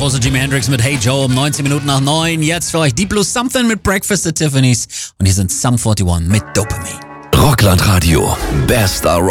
große Jimi Hendrix mit Hey Joe um 19 Minuten nach 9. Jetzt für euch Deep Blue Something mit Breakfast at Tiffany's. Und hier sind Sum 41 mit Dopamine. Rockland Radio. Bester Rock.